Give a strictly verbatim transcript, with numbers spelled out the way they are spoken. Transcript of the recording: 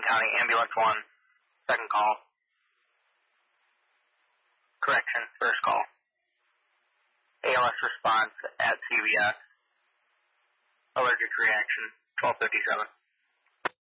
County, ambulance one, second call. Correction, first call. A L S response at C V S. Allergic reaction, twelve fifty-seven.